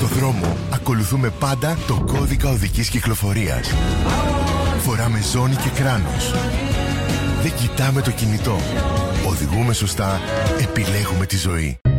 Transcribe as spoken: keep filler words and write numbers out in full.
Στο δρόμο ακολουθούμε πάντα το κώδικα οδικής κυκλοφορίας. Φοράμε ζώνη και κράνος. Δεν κοιτάμε το κινητό. Οδηγούμε σωστά, επιλέγουμε τη ζωή.